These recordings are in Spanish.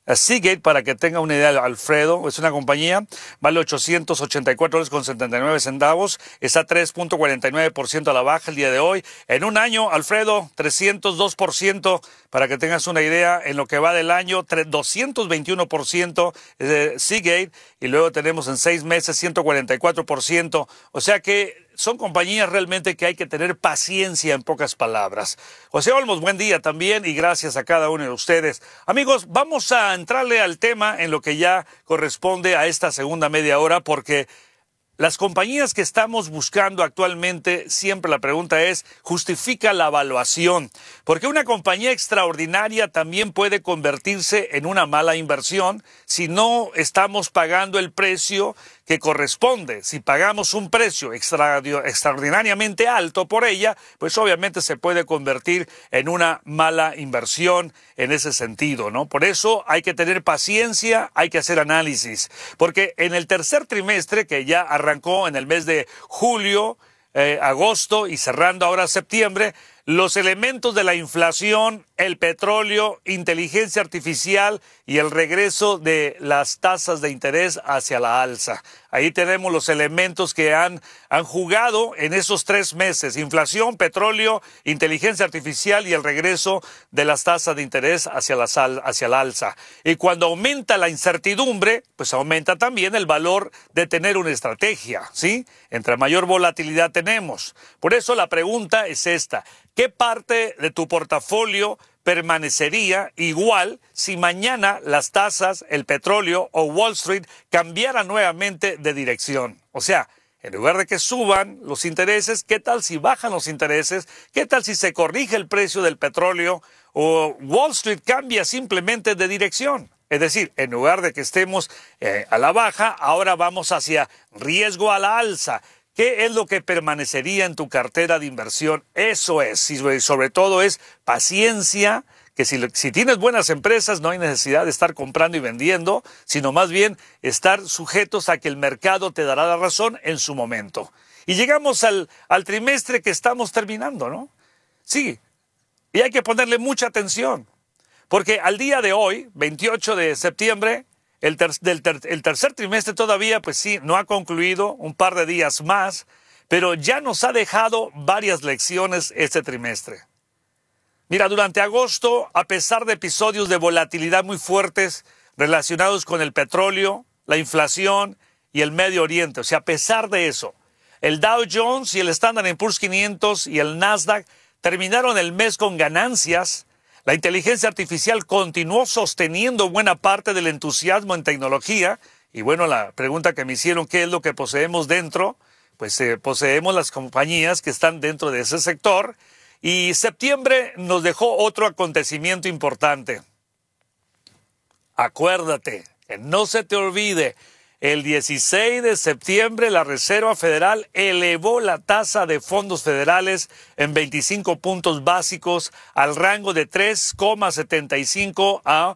Seagate, para que tenga una idea, Alfredo, es una compañía, vale $884.79, está 3.49% a la baja el día de hoy. En un año, Alfredo, 302%, para que tengas una idea, en lo que va del año, 221% Seagate, y luego tenemos en 6 meses 144%, o sea que son compañías realmente que hay que tener paciencia, en pocas palabras. José Olmos, buen día también y gracias a cada uno de ustedes. Amigos, vamos a entrarle al tema en lo que ya corresponde a esta segunda media hora, porque las compañías que estamos buscando actualmente, siempre la pregunta es, ¿justifica la evaluación? Porque una compañía extraordinaria también puede convertirse en una mala inversión si no estamos pagando el precio que corresponde. Si pagamos un precio extraordinariamente alto por ella, pues obviamente se puede convertir en una mala inversión en ese sentido, ¿no? Por eso hay que tener paciencia, hay que hacer análisis, porque en el tercer trimestre, que ya arrancó en el mes de julio, agosto y cerrando ahora septiembre, los elementos de la inflación, el petróleo, inteligencia artificial y el regreso de las tasas de interés hacia la alza. Ahí tenemos los elementos que han jugado en esos 3 meses. Inflación, petróleo, inteligencia artificial y el regreso de las tasas de interés hacia la alza. Y cuando aumenta la incertidumbre, pues aumenta también el valor de tener una estrategia, ¿sí? Entre mayor volatilidad tenemos. Por eso la pregunta es esta: ¿qué parte de tu portafolio permanecería igual si mañana las tasas, el petróleo o Wall Street cambiaran nuevamente de dirección? O sea, en lugar de que suban los intereses, ¿qué tal si bajan los intereses? ¿Qué tal si se corrige el precio del petróleo o Wall Street cambia simplemente de dirección? Es decir, en lugar de que estemos a la baja, ahora vamos hacia riesgo a la alza. ¿Qué es lo que permanecería en tu cartera de inversión? Eso es, y sobre todo es paciencia, que si tienes buenas empresas no hay necesidad de estar comprando y vendiendo, sino más bien estar sujetos a que el mercado te dará la razón en su momento. Y llegamos al trimestre que estamos terminando, ¿no? Sí, y hay que ponerle mucha atención, porque al día de hoy, 28 de septiembre, el tercer trimestre todavía, pues sí, no ha concluido, un par de días más, pero ya nos ha dejado varias lecciones este trimestre. Mira, durante agosto, a pesar de episodios de volatilidad muy fuertes relacionados con el petróleo, la inflación y el Medio Oriente, o sea, a pesar de eso, el Dow Jones y el Standard & Poor's 500 y el Nasdaq terminaron el mes con ganancias. La inteligencia artificial continuó sosteniendo buena parte del entusiasmo en tecnología. Y bueno, la pregunta que me hicieron, ¿qué es lo que poseemos dentro? Pues poseemos las compañías que están dentro de ese sector. Y septiembre nos dejó otro acontecimiento importante. Acuérdate, que no se te olvide, el 16 de septiembre la Reserva Federal elevó la tasa de fondos federales en 25 puntos básicos al rango de 3,75 a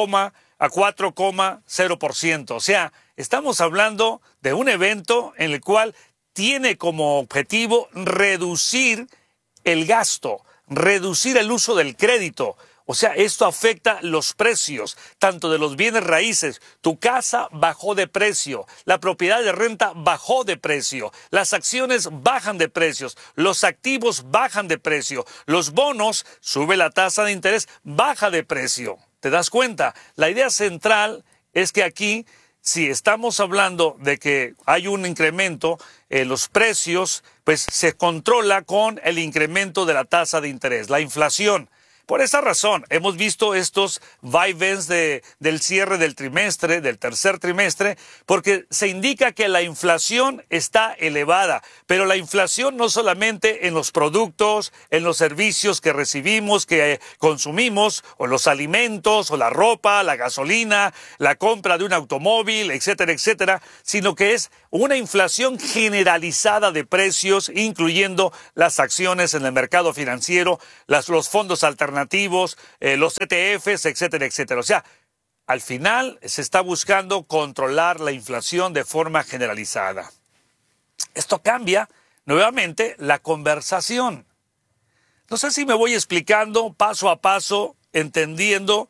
4,0%. O sea, estamos hablando de un evento en el cual tiene como objetivo reducir el gasto, reducir el uso del crédito. O sea, esto afecta los precios, tanto de los bienes raíces. Tu casa bajó de precio, la propiedad de renta bajó de precio, las acciones bajan de precios, los activos bajan de precio, los bonos, sube la tasa de interés, baja de precio. ¿Te das cuenta? La idea central es que aquí, si estamos hablando de que hay un incremento en los precios, pues se controla con el incremento de la tasa de interés, la inflación. Por esa razón, hemos visto estos vaivens del cierre del trimestre, del tercer trimestre, porque se indica que la inflación está elevada, pero la inflación no solamente en los productos, en los servicios que recibimos, que consumimos, o los alimentos, o la ropa, la gasolina, la compra de un automóvil, etcétera, etcétera, sino que es una inflación generalizada de precios, incluyendo las acciones en el mercado financiero, los fondos alternativos, los ETFs, etcétera, etcétera. O sea, al final se está buscando controlar la inflación de forma generalizada. Esto cambia nuevamente la conversación. No sé si me voy explicando paso a paso, entendiendo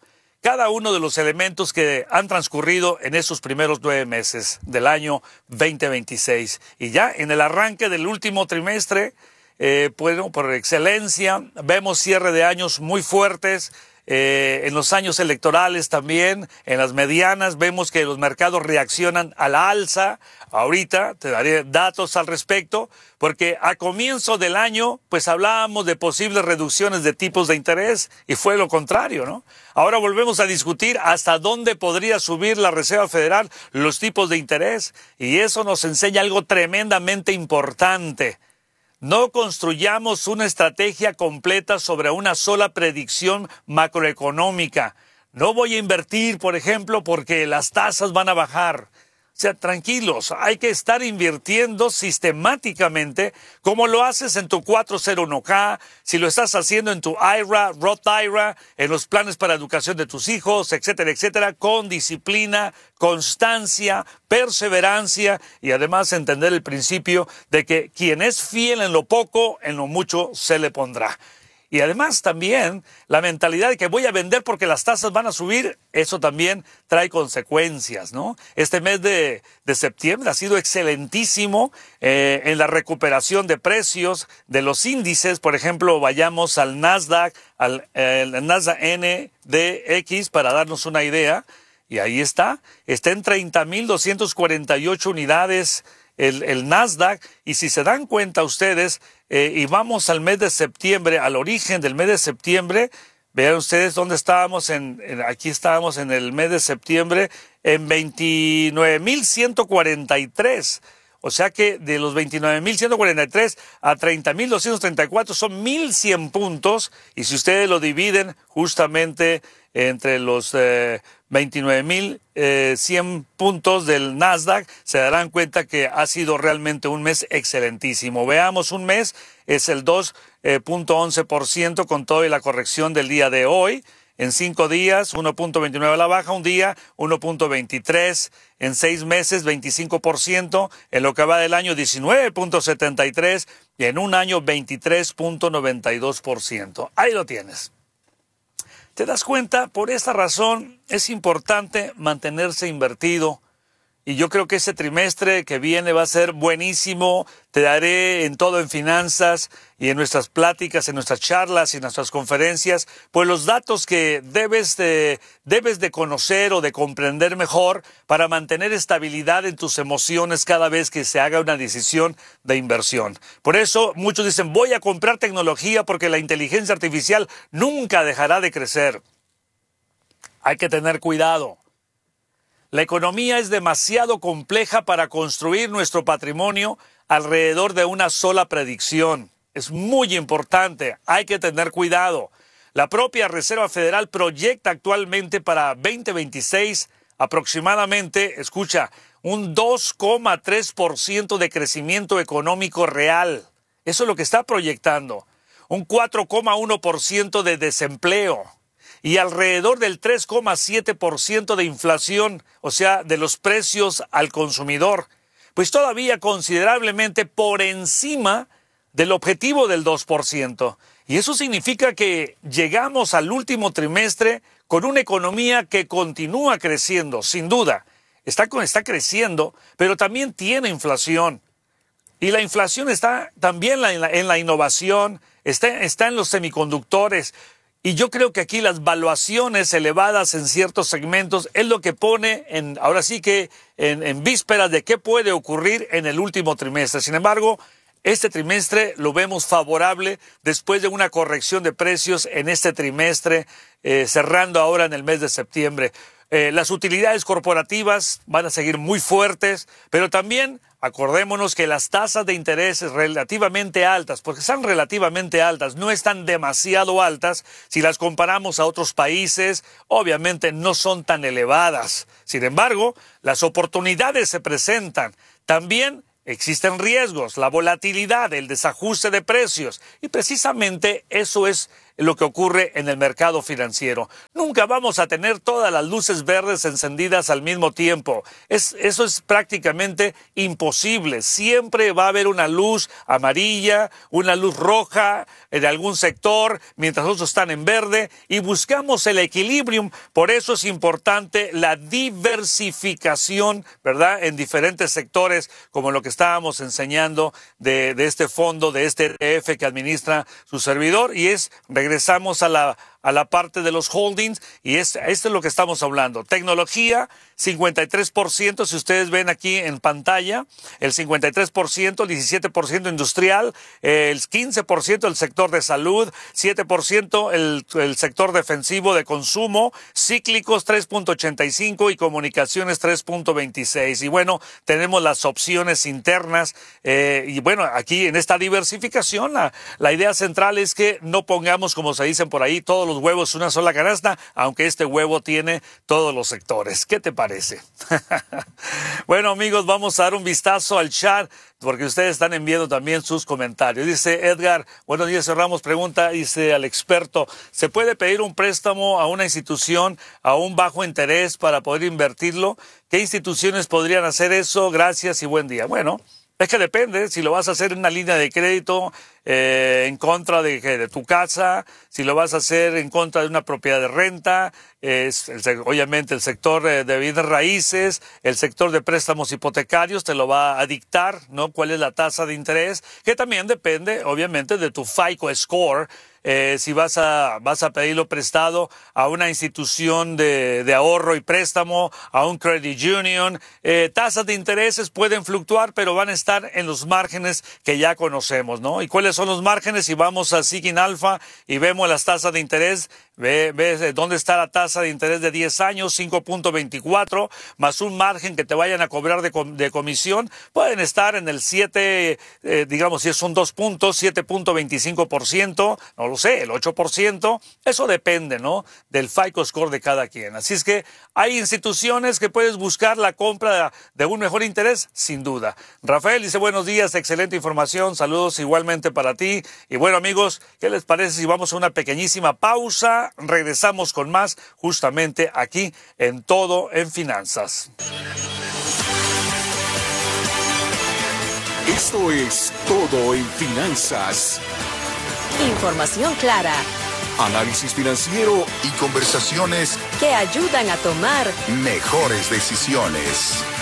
cada uno de los elementos que han transcurrido en esos primeros 9 meses del año 2026. Y ya en el arranque del último trimestre, bueno, por excelencia, vemos cierre de años muy fuertes. En los años electorales también, en las medianas, vemos que los mercados reaccionan a la alza. Ahorita te daré datos al respecto, porque a comienzo del año, pues hablábamos de posibles reducciones de tipos de interés y fue lo contrario, ¿no? Ahora volvemos a discutir hasta dónde podría subir la Reserva Federal los tipos de interés, y eso nos enseña algo tremendamente importante. No construyamos una estrategia completa sobre una sola predicción macroeconómica. No voy a invertir, por ejemplo, porque las tasas van a bajar. O sea, tranquilos, hay que estar invirtiendo sistemáticamente, como lo haces en tu 401k, si lo estás haciendo en tu IRA, Roth IRA, en los planes para educación de tus hijos, etcétera, etcétera, con disciplina, constancia, perseverancia y además entender el principio de que quien es fiel en lo poco, en lo mucho se le pondrá. Y además también la mentalidad de que voy a vender porque las tasas van a subir, eso también trae consecuencias, ¿no? Este mes de septiembre ha sido excelentísimo en la recuperación de precios de los índices. Por ejemplo, vayamos al Nasdaq, al Nasdaq NDX para darnos una idea. Y ahí está en 30.248 unidades el Nasdaq. Y si se dan cuenta ustedes, y vamos al mes de septiembre, al origen del mes de septiembre, vean ustedes dónde estábamos, aquí estábamos en el mes de septiembre, en 29.143. O sea que de los 29.143 a 30.234 son 1.100 puntos. Y si ustedes lo dividen justamente entre los 29.100 puntos del Nasdaq, se darán cuenta que ha sido realmente un mes excelentísimo. Veamos, un mes es el 2.11% con toda la corrección del día de hoy. En 5 días, 1.29 a la baja, un día, 1.23, en 6 meses, 25%, en lo que va del año, 19.73, y en un año, 23.92%. Ahí lo tienes. ¿Te das cuenta? Por esta razón es importante mantenerse invertido. Y yo creo que ese trimestre que viene va a ser buenísimo. Te daré en todo en finanzas y en nuestras pláticas, en nuestras charlas y en nuestras conferencias, pues los datos que debes de conocer o de comprender mejor para mantener estabilidad en tus emociones cada vez que se haga una decisión de inversión. Por eso muchos dicen, voy a comprar tecnología porque la inteligencia artificial nunca dejará de crecer. Hay que tener cuidado. La economía es demasiado compleja para construir nuestro patrimonio alrededor de una sola predicción. Es muy importante, hay que tener cuidado. La propia Reserva Federal proyecta actualmente para 2026 aproximadamente, escucha, un 2,3% de crecimiento económico real. Eso es lo que está proyectando. Un 4,1% de desempleo. Y alrededor del 3,7% de inflación, o sea, de los precios al consumidor, pues todavía considerablemente por encima del objetivo del 2%. Y eso significa que llegamos al último trimestre con una economía que continúa creciendo, sin duda. Está creciendo, pero también tiene inflación. Y la inflación está también en la innovación, está en los semiconductores. Y yo creo que aquí las valuaciones elevadas en ciertos segmentos es lo que pone ahora sí que en vísperas de qué puede ocurrir en el último trimestre. Sin embargo, este trimestre lo vemos favorable después de una corrección de precios en este trimestre, cerrando ahora en el mes de septiembre. Las utilidades corporativas van a seguir muy fuertes, pero también acordémonos que las tasas de interés relativamente altas, porque están relativamente altas, no están demasiado altas, si las comparamos a otros países, obviamente no son tan elevadas. Sin embargo, las oportunidades se presentan. También existen riesgos, la volatilidad, el desajuste de precios, y precisamente eso es lo que ocurre en el mercado financiero. Nunca vamos a tener todas las luces verdes encendidas al mismo tiempo. Eso es prácticamente imposible. Siempre va a haber una luz amarilla, una luz roja en algún sector, mientras otros están en verde, y buscamos el equilibrio. Por eso es importante la diversificación, ¿verdad?, en diferentes sectores, como lo que estábamos enseñando de este fondo, de este ETF que administra su servidor, y regresamos a la parte de los holdings, y esto es lo que estamos hablando. Tecnología, 53%, si ustedes ven aquí en pantalla, el 53%, el 17% industrial, el 15% el sector de salud, 7% el sector defensivo de consumo, cíclicos 3.85 y comunicaciones 3.26. Y bueno, tenemos las opciones internas, y bueno, aquí en esta diversificación, la idea central es que no pongamos, como se dicen por ahí, todos los huevos en una sola canasta, aunque este huevo tiene todos los sectores. ¿Qué te parece? Bueno, amigos, vamos a dar un vistazo al chat, porque ustedes están enviando también sus comentarios. Dice Edgar, buenos días, cerramos pregunta, dice al experto, ¿se puede pedir un préstamo a una institución a un bajo interés para poder invertirlo? ¿Qué instituciones podrían hacer eso? Gracias y buen día. Bueno, es que depende, si lo vas a hacer en una línea de crédito en contra de tu casa, si lo vas a hacer en contra de una propiedad de renta, obviamente el sector de bienes raíces, el sector de préstamos hipotecarios te lo va a dictar, ¿no? ¿Cuál es la tasa de interés? Que también depende, obviamente, de tu FICO score. Si vas a pedirlo prestado a una institución de ahorro y préstamo, a un credit union, tasas de intereses pueden fluctuar, pero van a estar en los márgenes que ya conocemos, ¿no? ¿Y cuáles son los márgenes? Si vamos a Seeking Alpha y vemos las tasas de interés, ves dónde está la tasa de interés de 10 años, 5.24, más un margen que te vayan a cobrar de comisión, pueden estar en el 7, digamos, si son 2 puntos, 7.25%, no lo sé, el 8%, eso depende, ¿no?, del FICO score de cada quien. Así es que hay instituciones que puedes buscar la compra de un mejor interés, sin duda. Rafael dice, buenos días, excelente información, saludos igualmente para ti. Y bueno, amigos, ¿qué les parece si vamos a una pequeñísima pausa? Regresamos con más justamente aquí en Todo en Finanzas. Esto es Todo en Finanzas. Información clara, Análisis financiero y conversaciones que ayudan a tomar mejores decisiones.